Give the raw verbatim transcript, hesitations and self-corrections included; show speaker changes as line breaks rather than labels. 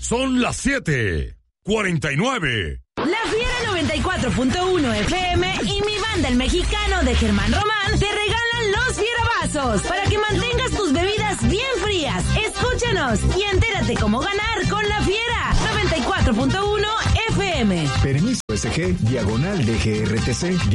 Son las siete cuarenta y nueve.
La Fiera noventa y cuatro punto uno F M y mi banda El Mexicano de Germán Román te regalan los Fierabazos para que mantengas tus bebidas bien frías. Escúchanos y entérate cómo ganar con La Fiera noventa y cuatro punto uno F M.
Permiso S G, diagonal D G R T C.